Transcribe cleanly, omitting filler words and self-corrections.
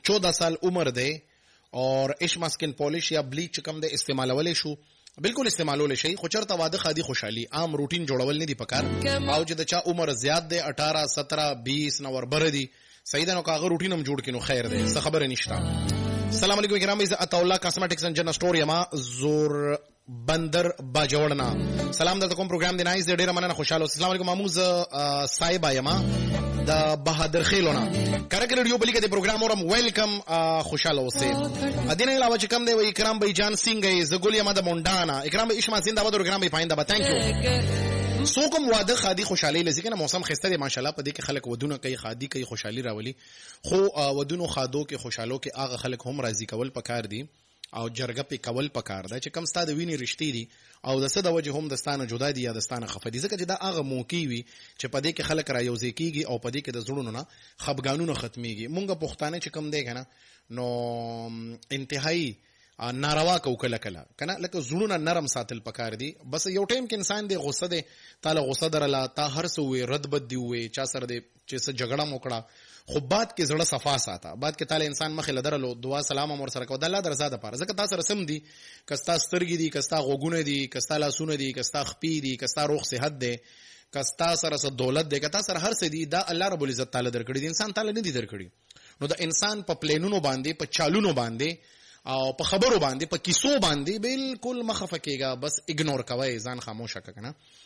14 سال عمر دی اور اشما سکن پالش یا بلیچ کم دی استعمالولې شو بالکل استعمالول شي خو چرته واده خادي خوشحالي عام روټین جوړول نه دی پکار او چې د چا عمر زیات دی 18 17 20 نو وربر دی صحیح ده نو کاغه روټین هم جوړ کینو خیر دی څه خبره نشته. السلام علیکم کرام از عطاءالله کاسمیټکس اینڈ جنرل سٹور یما زور بندر باجوړنا سلام درته کوم پروګرام دی نایس ډیره مننه خوشاله. السلام علیکم ماموز صاحب یما د بهادر خیلونه کړه ریډیو بلی کې د پروګرام اورم ویلکم خوشاله اوسه. ادینه علاوه چې کم دی وای کرام بای جان سنگ زګولیا ما د مونډانا اکرام اشما زنده باد پروګرام بای پاینده با ثانک یو. سو کوم واده خادي خوشحالي لذي کنه موسم خسته دی ماشاءالله په دې کې خلک ودونه کوي خادي کوي خوشحالي راولي خو ودونو خادو کې خوشحالو کې هغه خلک هم راضي کول پکار دي او جرګه په کول پکار ده چې کم ستاده ویني رښتې دي او د څه د وجه هم دستانه جدا دي یا دستانه خفدي ځکه چې دا هغه موقع وي چې په دې کې خلک را یوځي کیږي او په دې کې د زړونو نه خفګانونه ختميږي. مونږه پښتانه چې کم دی کنه نو انتهایی ناروا کو کله کله کنه لکه زړونه نرم ساتل پکار دي. بس یو ټیم کې انسان دی غصه دی تعالی غصه درلا تا هر څه وي رد بد دی وي چا سره دی چې څه جګړه موکړه خو بعد کې زړه صفا ساته بعد کې تعالی انسان مخه لدرلو دعا سلام امر سره کو د الله درزاده پاره ځکه تاسو رسم دي کستا سترګې دي کستا غوګونه دي کستا لاسونه دي کستا خپې دي کستا روغ صحت دی کستا سره څه دولت دی کتا سره هر څه دي دا الله رب العزت تعالی درکړي دي انسان تعالی نه دي درکړي. نو د انسان په پلینونو باندې په چالونو باندې او په خبرو باندې په کیسو باندې بالکل مخفه کېږي بس اګنور کوي ځان خاموشه کنه